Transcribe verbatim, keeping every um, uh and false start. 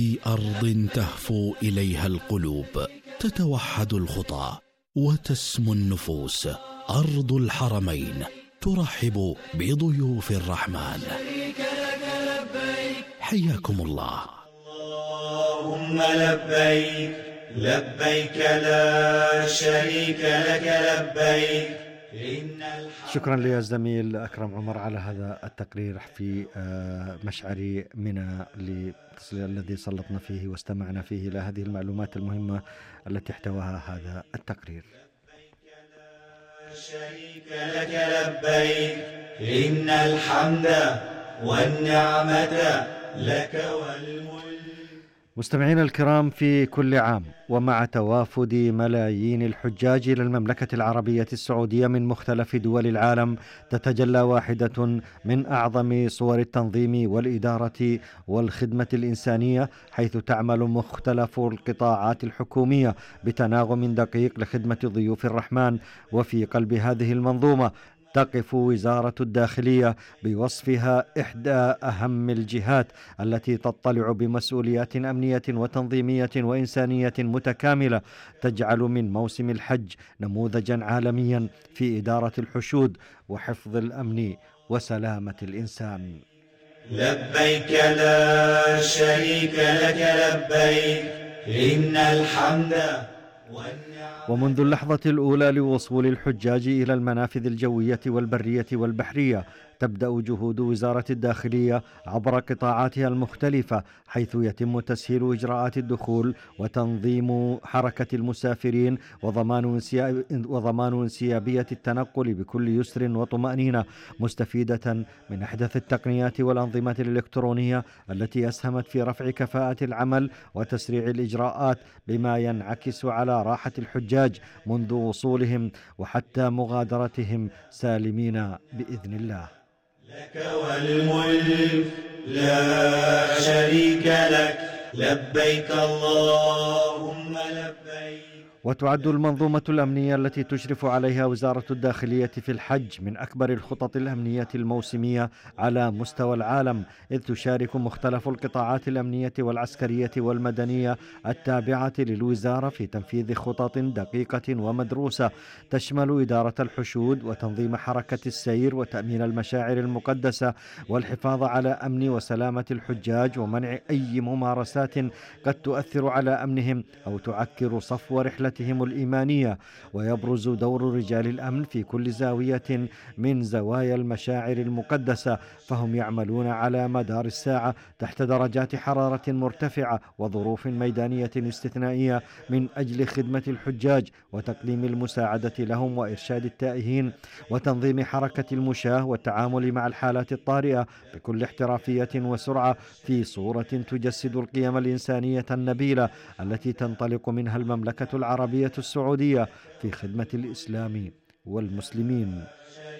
في أرض تهفو إليها القلوب، تتوحد الخطى وتسمو النفوس. أرض الحرمين ترحب بضيوف الرحمن. حياكم الله. اللهم لبيك لبيك لا شريك لك لبيك. شكرا للزميل أكرم عمر على هذا التقرير في مشعر منى الذي سلطنا فيه واستمعنا فيه إلى هذه المعلومات المهمة التي احتواها هذا التقرير. شريك لك لبيك إن الحمد والنعمة لك والملك. مستمعينا الكرام، في كل عام ومع توافد ملايين الحجاج إلى المملكة العربية السعودية من مختلف دول العالم، تتجلى واحدة من أعظم صور التنظيم والإدارة والخدمة الإنسانية، حيث تعمل مختلف القطاعات الحكومية بتناغم دقيق لخدمة ضيوف الرحمن. وفي قلب هذه المنظومة تقف وزارة الداخلية بوصفها إحدى أهم الجهات التي تطلع بمسؤوليات أمنية وتنظيمية وإنسانية متكاملة، تجعل من موسم الحج نموذجا عالميا في إدارة الحشود وحفظ الأمن وسلامة الإنسان. لبيك لا شريك لك لبيك إن الحمد والنعمة. ومنذ اللحظة الأولى لوصول الحجاج إلى المنافذ الجوية والبرية والبحرية تبدأ جهود وزارة الداخلية عبر قطاعاتها المختلفة، حيث يتم تسهيل إجراءات الدخول وتنظيم حركة المسافرين وضمان وضمان انسيابية التنقل بكل يسر وطمأنينة، مستفيدة من أحدث التقنيات والأنظمة الإلكترونية التي أسهمت في رفع كفاءة العمل وتسريع الإجراءات، بما ينعكس على راحة الحجاج منذ وصولهم وحتى مغادرتهم سالمين بإذن الله. لك والملك لا شريك لك لبيك اللهم لبيك. وتعد المنظومة الأمنية التي تشرف عليها وزارة الداخلية في الحج من أكبر الخطط الأمنية الموسمية على مستوى العالم، إذ تشارك مختلف القطاعات الأمنية والعسكرية والمدنية التابعة للوزارة في تنفيذ خطط دقيقة ومدروسة تشمل إدارة الحشود وتنظيم حركة السير وتأمين المشاعر المقدسة والحفاظ على أمن وسلامة الحجاج ومنع أي ممارسات قد تؤثر على أمنهم أو تعكر صفو رحلة الإيمانية. ويبرز دور رجال الأمن في كل زاوية من زوايا المشاعر المقدسة، فهم يعملون على مدار الساعة تحت درجات حرارة مرتفعة وظروف ميدانية استثنائية من أجل خدمة الحجاج وتقديم المساعدة لهم وإرشاد التائهين وتنظيم حركة المشاة والتعامل مع الحالات الطارئة بكل احترافية وسرعة في صورة تجسد القيم الإنسانية النبيلة التي تنطلق منها المملكة العربية السعودية في خدمة الإسلام والمسلمين.